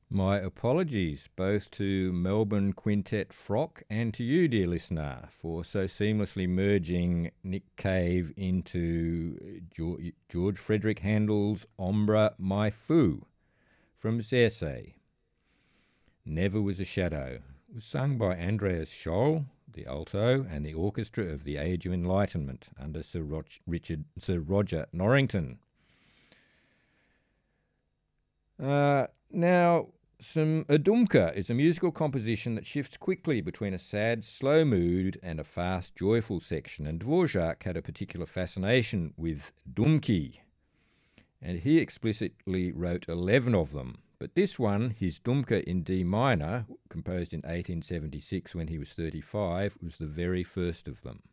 My apologies both to Melbourne Quintet Frock and to you, dear listener, for so seamlessly merging Nick Cave into George Frederick Handel's Ombre My Fou from Zerse. Never Was a Shadow. It was sung by Andreas Scholl, the alto, and the orchestra of the Age of Enlightenment under Sir Roger Norrington. Now, Adumka is a musical composition that shifts quickly between a sad, slow mood and a fast, joyful section, and Dvorak had a particular fascination with Dumki, and he explicitly wrote 11 of them. But this one, his Dumka in D minor, composed in 1876 when he was 35, was the very first of them.